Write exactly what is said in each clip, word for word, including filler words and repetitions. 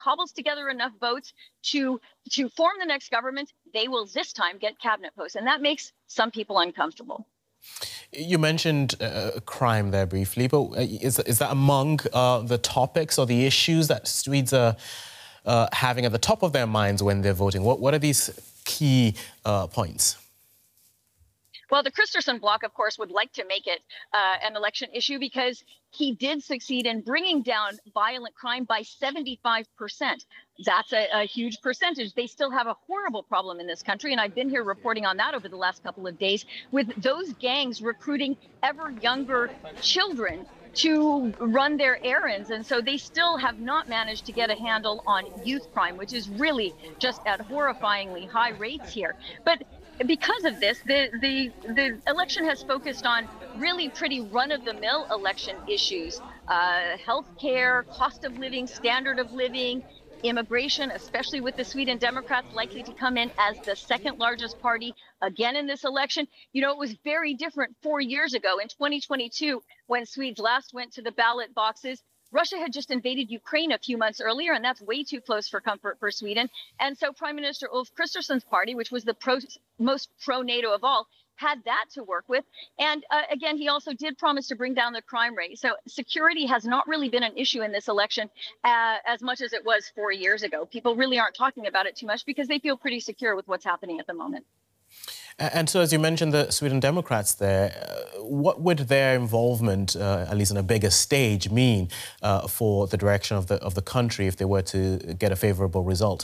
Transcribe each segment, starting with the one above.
cobbles together enough votes to to form the next government, they will this time get cabinet posts. And that makes some people uncomfortable. You mentioned uh, crime there briefly, but is, is that among uh, the topics or the issues that Swedes are uh, having at the top of their minds when they're voting? What, what are these key uh, points? Well, the Kristersson bloc, of course, would like to make it uh, an election issue because he did succeed in bringing down violent crime by seventy-five percent. That's a, a huge percentage. They still have a horrible problem in this country, and I've been here reporting on that over the last couple of days, with those gangs recruiting ever younger children to run their errands. And so they still have not managed to get a handle on youth crime, which is really just at horrifyingly high rates here. But because of this, the, the, the election has focused on really pretty run-of-the-mill election issues. Uh, healthcare, cost of living, standard of living, immigration, especially with the Sweden Democrats likely to come in as the second largest party again in this election. You know, it was very different four years ago in twenty twenty-two when Swedes last went to the ballot boxes. Russia had just invaded Ukraine a few months earlier, and that's way too close for comfort for Sweden. And so Prime Minister Ulf Kristersson's party, which was the pro, most pro-NATO of all, had that to work with. And uh, again, he also did promise to bring down the crime rate. So security has not really been an issue in this election uh, as much as it was four years ago. People really aren't talking about it too much because they feel pretty secure with what's happening at the moment. And so, as you mentioned, the Sweden Democrats there, uh, what would their involvement, uh, at least on a bigger stage, mean uh, for the direction of the of the country if they were to get a favourable result?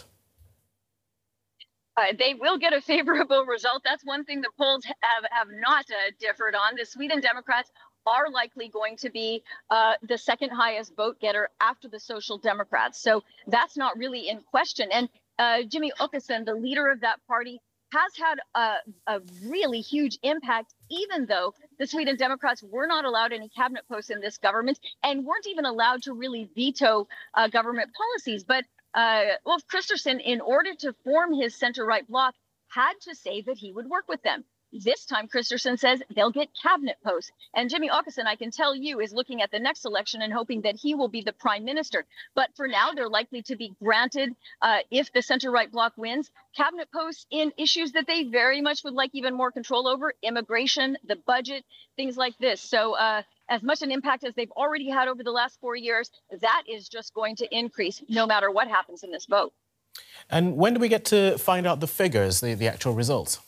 Uh, they will get a favorable result. That's one thing the polls have, have not uh, differed on. The Sweden Democrats are likely going to be uh, the second highest vote getter after the Social Democrats. So that's not really in question. And uh, Jimmie Åkesson, the leader of that party, has had a, a really huge impact, even though the Sweden Democrats were not allowed any cabinet posts in this government and weren't even allowed to really veto uh, government policies. But uh, Ulf Kristersson, in order to form his center-right bloc, had to say that he would work with them. This time, Kristersson says they'll get cabinet posts. And Jimmie Åkesson, I can tell you, is looking at the next election and hoping that he will be the prime minister. But for now, they're likely to be granted, uh, if the center-right bloc wins, cabinet posts in issues that they very much would like even more control over: immigration, the budget, things like this. So uh, as much an impact as they've already had over the last four years, that is just going to increase no matter what happens in this vote. And when do we get to find out the figures, the, the actual results?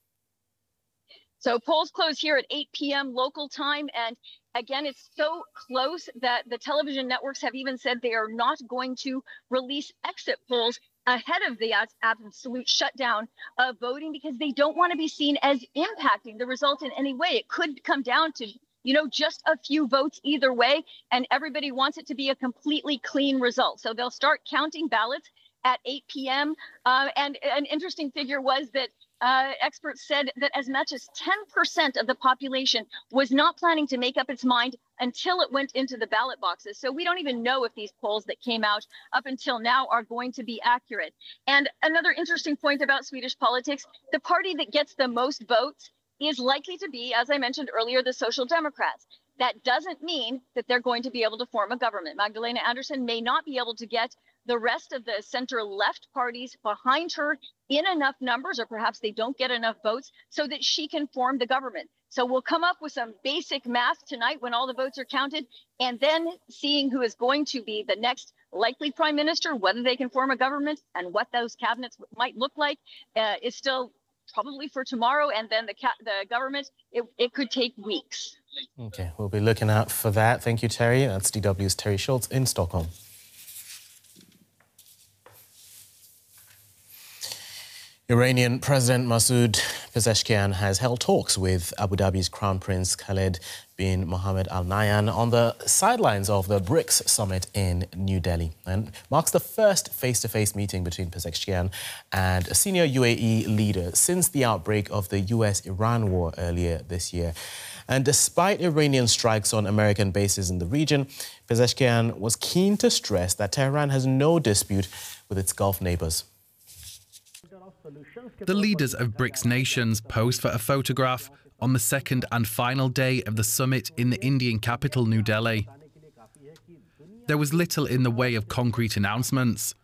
So polls close here at eight p m local time. And again, it's so close that the television networks have even said they are not going to release exit polls ahead of the absolute shutdown of voting because they don't want to be seen as impacting the result in any way. It could come down to, you know, just a few votes either way, and everybody wants it to be a completely clean result. So they'll start counting ballots at eight p m Uh, and an interesting figure was that Uh, experts said that as much as ten percent of the population was not planning to make up its mind until it went into the ballot boxes. So we don't even know if these polls that came out up until now are going to be accurate. And another interesting point about Swedish politics, the party that gets the most votes is likely to be, as I mentioned earlier, the Social Democrats. That doesn't mean that they're going to be able to form a government. Magdalena Andersson may not be able to get the rest of the center-left parties behind her in enough numbers, or perhaps they don't get enough votes, so that she can form the government. So we'll come up with some basic math tonight when all the votes are counted, and then seeing who is going to be the next likely prime minister, whether they can form a government, and what those cabinets might look like, uh, is still probably for tomorrow. And then the, ca- the government, it, it could take weeks. OK, we'll be looking out for that. Thank you, Terry. That's D W's Terry Schultz in Stockholm. Iranian President Masoud Pezeshkian has held talks with Abu Dhabi's Crown Prince Khaled bin Mohammed Al Nahyan on the sidelines of the BRICS summit in New Delhi, and marks the first face-to-face meeting between Pezeshkian and a senior U A E leader since the outbreak of the U S Iran war earlier this year. And despite Iranian strikes on American bases in the region, Pezeshkian was keen to stress that Tehran has no dispute with its Gulf neighbours. The leaders of BRICS nations posed for a photograph on the second and final day of the summit in the Indian capital, New Delhi. There was little in the way of concrete announcements,